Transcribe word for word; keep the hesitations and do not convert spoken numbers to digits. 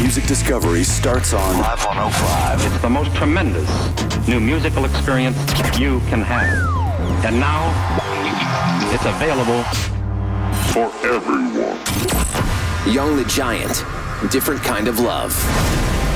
music discovery starts on Live one oh five. It's the most tremendous new musical experience you can have. And now, it's available For everyone. Young the Giant, Different Kind of Love.